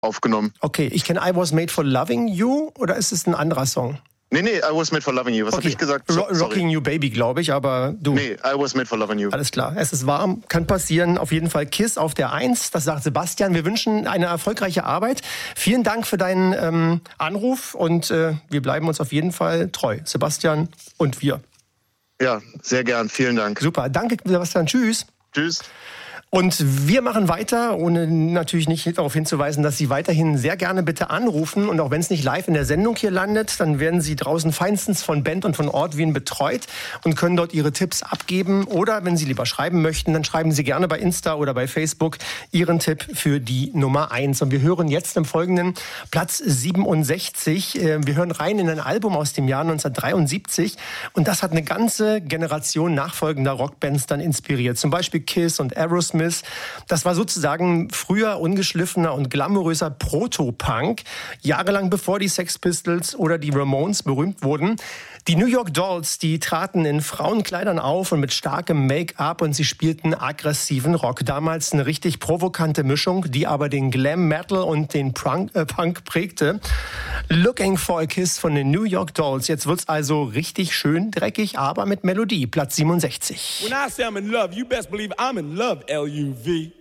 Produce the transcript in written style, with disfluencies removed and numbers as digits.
aufgenommen. Okay, ich kenne I Was Made for Loving You, oder ist es ein anderer Song? Nee, I Was Made for Loving You. Was habe ich gesagt? Rocking You Baby, glaube ich, aber du. Nee, I Was Made for Loving You. Alles klar, es ist warm, kann passieren. Auf jeden Fall Kiss auf der 1, das sagt Sebastian. Wir wünschen eine erfolgreiche Arbeit. Vielen Dank für deinen Anruf und wir bleiben uns auf jeden Fall treu. Sebastian und wir. Ja, sehr gern. Vielen Dank. Super, danke Sebastian. Tschüss. Tschüss. Und wir machen weiter, ohne natürlich nicht darauf hinzuweisen, dass Sie weiterhin sehr gerne bitte anrufen. Und auch wenn es nicht live in der Sendung hier landet, dann werden Sie draußen feinstens von Band und von Ort Wien betreut und können dort Ihre Tipps abgeben. Oder wenn Sie lieber schreiben möchten, dann schreiben Sie gerne bei Insta oder bei Facebook Ihren Tipp für die Nummer 1. Und wir hören jetzt im Folgenden Platz 67. Wir hören rein in ein Album aus dem Jahr 1973. Und das hat eine ganze Generation nachfolgender Rockbands dann inspiriert. Zum Beispiel Kiss und Aerosmith. Das war sozusagen früher ungeschliffener und glamouröser Proto-Punk, jahrelang bevor die Sex Pistols oder die Ramones berühmt wurden. Die New York Dolls, die traten in Frauenkleidern auf und mit starkem Make-up und sie spielten aggressiven Rock. Damals eine richtig provokante Mischung, die aber den Glam Metal und den Punk prägte. Looking for a Kiss von den New York Dolls. Jetzt wird's also richtig schön dreckig, aber mit Melodie. Platz 67. When I say I'm in love, you best believe I'm in love, L-U-V.